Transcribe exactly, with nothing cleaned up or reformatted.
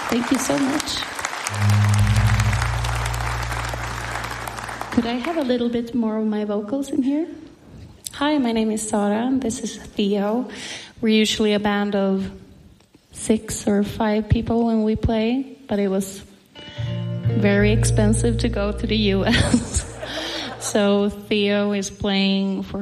Thank you so much. Could I have a little bit more of my vocals in here? Hi, my name is Sara, and this is Theo. We're usually a band of six or five people when we play, but it was very expensive to go to the U S So Theo is playing for